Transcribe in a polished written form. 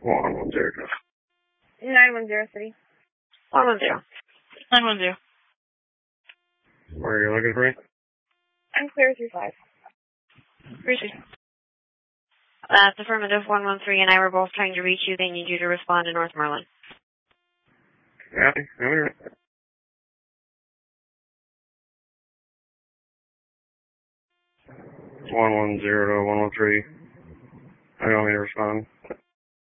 110. 910 City. 110. 910. Where are you looking for me? I'm clear through 5. Appreciate it. That's affirmative. 113 and I were both trying to reach you. They need you to respond to Northmoreland. Copy. All right. 110 to 113. I don't need to respond.